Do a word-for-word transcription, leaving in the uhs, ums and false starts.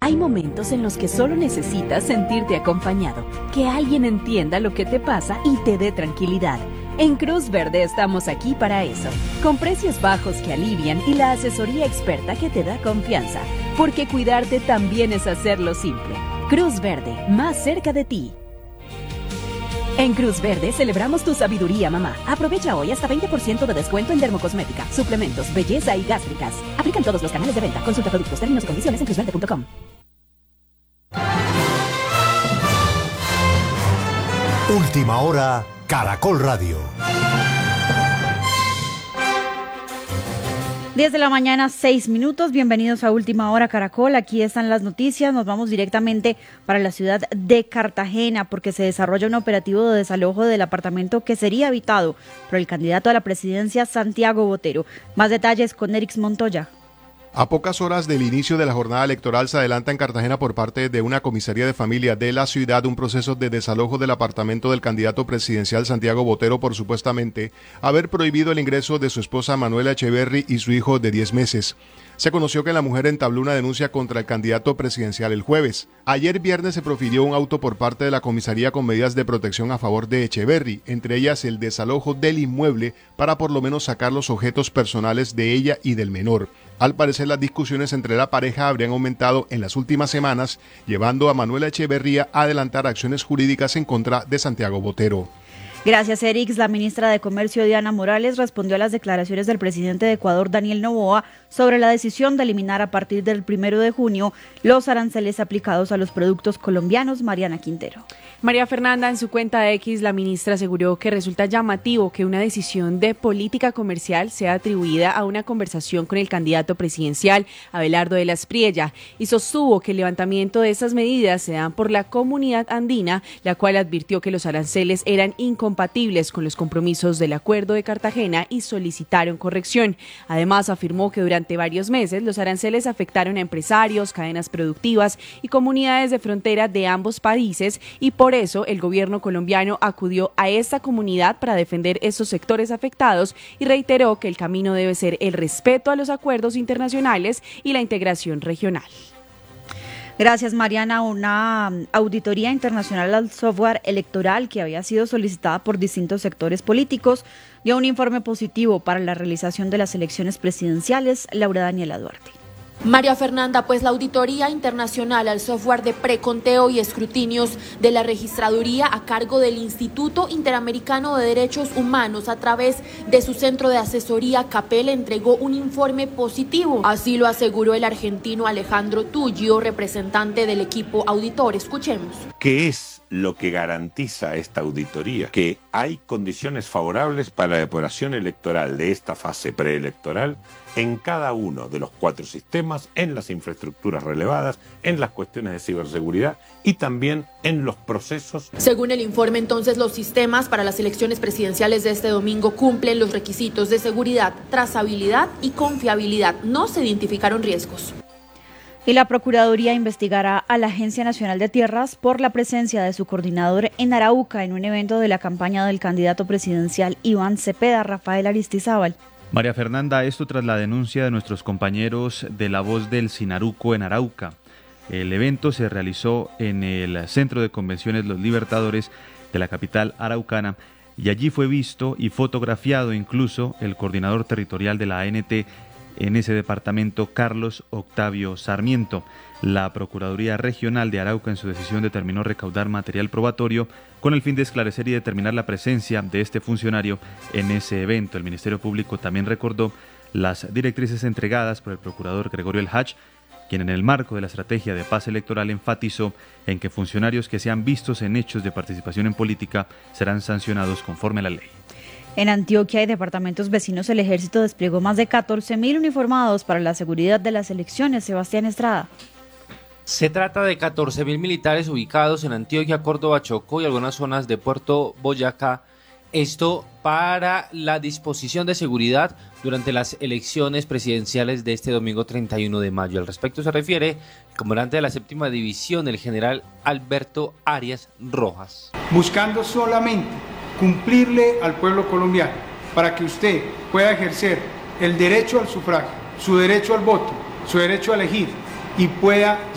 Hay momentos en los que solo necesitas sentirte acompañado, que alguien entienda lo que te pasa y te dé tranquilidad. En Cruz Verde estamos aquí para eso, con precios bajos que alivian y la asesoría experta que te da confianza, porque cuidarte también es hacerlo simple. Cruz Verde, más cerca de ti. En Cruz Verde celebramos tu sabiduría, mamá. Aprovecha hoy hasta veinte por ciento de descuento en dermocosmética, suplementos, belleza y gástricas. Aplican todos los canales de venta. Consulta productos, términos y condiciones en cruz verde punto com. Última hora, Caracol Radio. diez de la mañana, seis minutos. Bienvenidos a Última Hora Caracol. Aquí están las noticias. Nos vamos directamente para la ciudad de Cartagena porque se desarrolla un operativo de desalojo del apartamento que sería habitado por el candidato a la presidencia Santiago Botero. Más detalles con Erix Montoya. A pocas horas del inicio de la jornada electoral se adelanta en Cartagena por parte de una comisaría de familia de la ciudad un proceso de desalojo del apartamento del candidato presidencial Santiago Botero por supuestamente haber prohibido el ingreso de su esposa Manuela Echeverry y su hijo de diez meses. Se conoció que la mujer entabló una denuncia contra el candidato presidencial el jueves. Ayer viernes se profirió un auto por parte de la comisaría con medidas de protección a favor de Echeverry, entre ellas el desalojo del inmueble para por lo menos sacar los objetos personales de ella y del menor. Al parecer las discusiones entre la pareja habrían aumentado en las últimas semanas, llevando a Manuela Echeverría a adelantar acciones jurídicas en contra de Santiago Botero. Gracias, Erix. La ministra de Comercio, Diana Morales, respondió a las declaraciones del presidente de Ecuador, Daniel Noboa, sobre la decisión de eliminar a partir del primero de junio los aranceles aplicados a los productos colombianos. Mariana Quintero. María Fernanda, en su cuenta de X, la ministra aseguró que resulta llamativo que una decisión de política comercial sea atribuida a una conversación con el candidato presidencial, Abelardo de la Espriella, y sostuvo que el levantamiento de esas medidas se dan por la comunidad andina, la cual advirtió que los aranceles eran incompatibles con los compromisos del Acuerdo de Cartagena y solicitaron corrección. Además, afirmó que durante varios meses los aranceles afectaron a empresarios, cadenas productivas y comunidades de frontera de ambos países y por Por eso, el gobierno colombiano acudió a esta comunidad para defender esos sectores afectados y reiteró que el camino debe ser el respeto a los acuerdos internacionales y la integración regional. Gracias, Mariana. Una auditoría internacional al software electoral que había sido solicitada por distintos sectores políticos dio un informe positivo para la realización de las elecciones presidenciales. Laura Daniela Duarte. María Fernanda, pues la auditoría internacional al software de preconteo y escrutinios de la registraduría a cargo del Instituto Interamericano de Derechos Humanos a través de su centro de asesoría CAPEL entregó un informe positivo. Así lo aseguró el argentino Alejandro Tullio, representante del equipo auditor. Escuchemos. ¿Qué es lo que garantiza esta auditoría? Que hay condiciones favorables para la depuración electoral de esta fase preelectoral en cada uno de los cuatro sistemas, en las infraestructuras relevadas, en las cuestiones de ciberseguridad y también en los procesos. Según el informe, entonces, los sistemas para las elecciones presidenciales de este domingo cumplen los requisitos de seguridad, trazabilidad y confiabilidad. No se identificaron riesgos. Y la Procuraduría investigará a la Agencia Nacional de Tierras por la presencia de su coordinador en Arauca en un evento de la campaña del candidato presidencial Iván Cepeda. Rafael Aristizábal. María Fernanda, esto tras la denuncia de nuestros compañeros de La Voz del Sinaruco en Arauca. El evento se realizó en el Centro de Convenciones Los Libertadores de la capital araucana y allí fue visto y fotografiado incluso el coordinador territorial de la A N T en ese departamento, Carlos Octavio Sarmiento. La Procuraduría Regional de Arauca en su decisión determinó recaudar material probatorio con el fin de esclarecer y determinar la presencia de este funcionario en ese evento. El Ministerio Público también recordó las directrices entregadas por el procurador Gregorio El Hach, quien en el marco de la estrategia de paz electoral enfatizó en que funcionarios que sean vistos en hechos de participación en política serán sancionados conforme a la ley. En Antioquia y departamentos vecinos, el ejército desplegó más de catorce mil uniformados para la seguridad de las elecciones. Sebastián Estrada. Se trata de catorce mil militares ubicados en Antioquia, Córdoba, Chocó y algunas zonas de Puerto Boyacá. Esto para la disposición de seguridad durante las elecciones presidenciales de este domingo treinta y uno de mayo. Al respecto se refiere el comandante de la séptima división, el general Alberto Arias Rojas. Buscando solamente cumplirle al pueblo colombiano para que usted pueda ejercer el derecho al sufragio, su derecho al voto, su derecho a elegir y pueda